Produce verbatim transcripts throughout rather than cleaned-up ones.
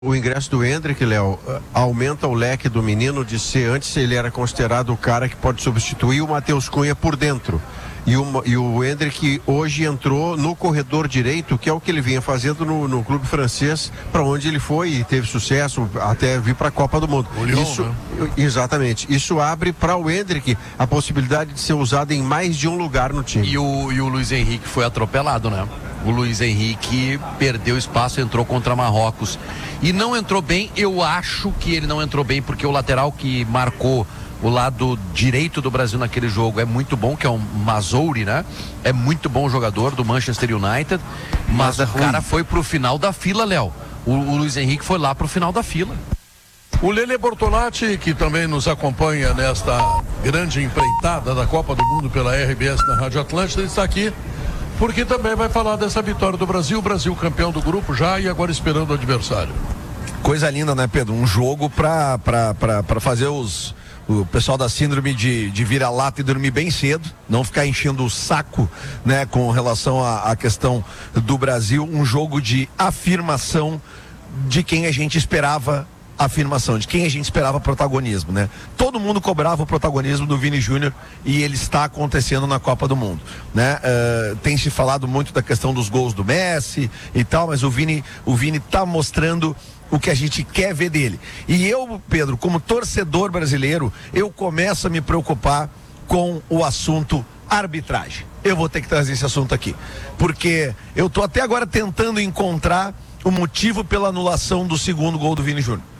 O ingresso do Endrick, Léo, aumenta o leque do menino de ser, antes ele era considerado o cara que pode substituir o Matheus Cunha por dentro. E o, e o Endrick hoje entrou no corredor direito, que é o que ele vinha fazendo no, no clube francês, para onde ele foi e teve sucesso até vir para a Copa do Mundo. O Lyon, Isso, né? Exatamente. Isso abre para o Endrick a possibilidade de ser usado em mais de um lugar no time. E o, e o Luiz Henrique foi atropelado, né? O Luiz Henrique perdeu espaço, entrou contra Marrocos. E não entrou bem, eu acho que ele não entrou bem, porque o lateral que marcou o lado direito do Brasil naquele jogo é muito bom, que é o Mazouri, né? É muito bom jogador do Manchester United, mas, mas é o ruim. Cara foi pro final da fila, Léo. O, o Luiz Henrique foi lá pro final da fila. O Lele Bortolatti, que também nos acompanha nesta grande empreitada da Copa do Mundo pela R B S na Rádio Atlântida, está aqui porque também vai falar dessa vitória do Brasil, o Brasil campeão do grupo já e agora esperando o adversário. Coisa linda, né, Pedro? Um jogo para para fazer os o pessoal da síndrome de, de vira-lata e dormir bem cedo, não ficar enchendo o saco, né, com relação à, à questão do Brasil. Um jogo de afirmação de quem a gente esperava afirmação, de quem a gente esperava protagonismo, né? Todo mundo cobrava o protagonismo do Vini Júnior e ele está acontecendo na Copa do Mundo, né? Uh, tem se falado muito da questão dos gols do Messi e tal, mas o Vini, o Vini tá mostrando o que a gente quer ver dele. E eu, Pedro, como torcedor brasileiro, eu começo a me preocupar com o assunto arbitragem. Eu vou ter que trazer esse assunto aqui, porque eu tô até agora tentando encontrar o motivo pela anulação do segundo gol do Vini Júnior.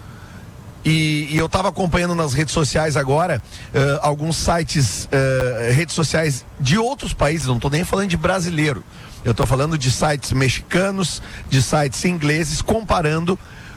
E, e eu estava acompanhando nas redes sociais agora, uh, alguns sites, uh, redes sociais de outros países, não estou nem falando de brasileiro, eu estou falando de sites mexicanos, de sites ingleses, comparando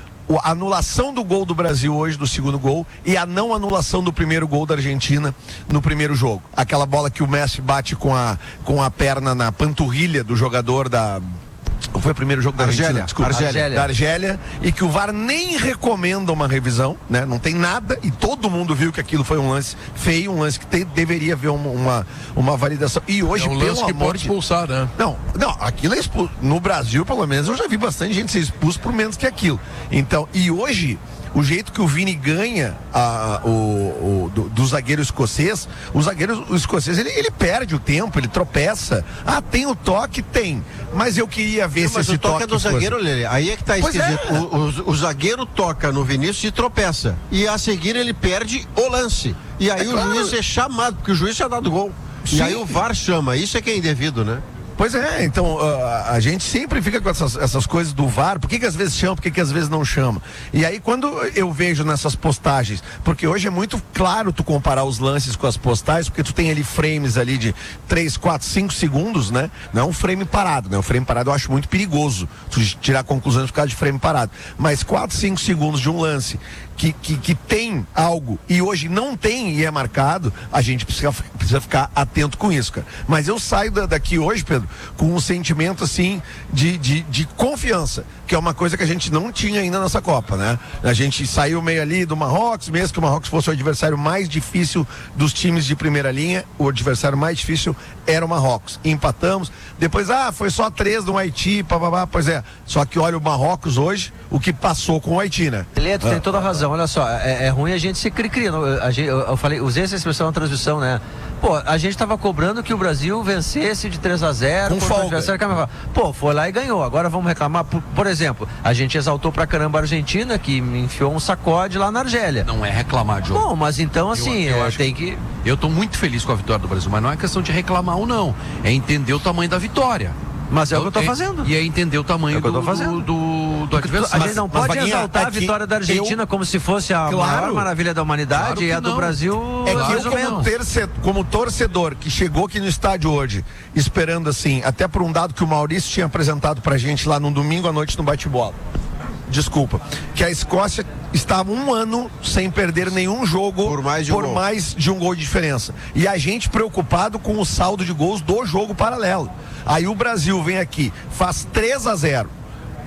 a anulação do gol do Brasil hoje, do segundo gol, e a não anulação do primeiro gol da Argentina no primeiro jogo. Aquela bola que o Messi bate com a, com a perna na panturrilha do jogador da... Foi o primeiro jogo da Argélia, Argentina, desculpa, Argélia. da Argélia, e que o V A R nem recomenda uma revisão, né? Não tem nada, e todo mundo viu que aquilo foi um lance feio, um lance que te, deveria haver uma, uma, uma validação. E hoje, é um pelo lance que amor pode de... expulsar, né? Não, não, aquilo é expulso. No Brasil, pelo menos, eu já vi bastante gente ser expulso por menos que aquilo. Então, e hoje, o jeito que o Vini ganha a, o, o, do, do zagueiro escocês, o zagueiro o escocês, ele, ele perde o tempo, ele tropeça. Ah, tem o toque? Tem. Mas eu queria ver Não, se mas esse o toque toque é do zagueiro, fosse... Lele. Aí é que tá Pois esquisito. é. O, o, o zagueiro toca no Vinícius e tropeça. E a seguir ele perde o lance. E aí É o claro. juiz é chamado, porque o juiz já dá do gol. Sim. E aí o V A R chama. Isso é que é indevido, né? Pois é, então uh, a gente sempre fica com essas, essas coisas do V A R, por que que às vezes chama, por que que às vezes não chama? E aí quando eu vejo nessas postagens, porque hoje é muito claro tu comparar os lances com as postagens, porque tu tem ali frames ali de três, quatro, cinco segundos, né? Não é um frame parado, né? O frame parado eu acho muito perigoso, tu tirar conclusões por causa de frame parado, mas quatro, cinco segundos de um lance que, que, que tem algo e hoje não tem e é marcado, a gente precisa, precisa ficar atento com isso, cara. Mas eu saio da, daqui hoje, Pedro, com um sentimento assim de, de, de confiança, que é uma coisa que a gente não tinha ainda nessa Copa, né? A gente saiu meio ali do Marrocos, mesmo que o Marrocos fosse o adversário mais difícil dos times de primeira linha, o adversário mais difícil era o Marrocos. Empatamos, depois, ah, foi só três do Haiti, papapá, pois é. Só que olha o Marrocos hoje, o que passou com o Haiti, né? Leto, ah. tem toda a razão, olha só, é, é ruim a gente se cri-cri, eu, eu, eu falei, usei essa expressão na transmissão, né? Pô, a gente tava cobrando que o Brasil vencesse de três a zero com folga. Pô, foi lá e ganhou, agora vamos reclamar, por, por exemplo, a gente exaltou pra caramba a Argentina, que enfiou um sacode lá na Argélia. Não é reclamar, Diogo. Bom, mas então assim, eu, eu é, acho tem que... que... Eu tô muito feliz com a vitória do Brasil, mas não é questão de reclamar ou não, é entender o tamanho da vitória. Mas é o que eu tô fazendo. E é entender o tamanho É o que eu do, tô fazendo. do, do, do adversário. A gente não Mas, pode Vaguinha, exaltar é a que vitória da Argentina eu- como se fosse a Claro. maior maravilha da humanidade, Claro que e a do não. Brasil É que mais eu, ou como menos. torcedor, como torcedor que chegou aqui no estádio hoje, esperando assim, até por um dado que o Maurício tinha apresentado pra gente lá no domingo à noite no bate-bola. Desculpa. Que a Escócia estava um ano sem perder nenhum jogo Por mais de um por gol. mais de um gol de diferença. E a gente preocupado com o saldo de gols do jogo paralelo. Aí o Brasil vem aqui, faz três a zero.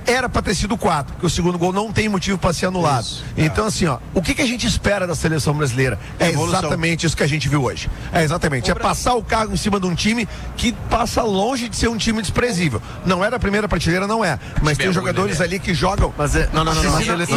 era para ter sido quatro, porque o segundo gol não tem motivo para ser anulado. Isso, então, é. assim, ó, o que, que a gente espera da seleção brasileira? É Evolução. exatamente isso que a gente viu hoje. É exatamente, é passar o cargo em cima de um time que passa longe de ser um time desprezível. Não é da primeira prateleira, não é. Mas tem jogadores ali que jogam. Mas é, não, não, não, não, não.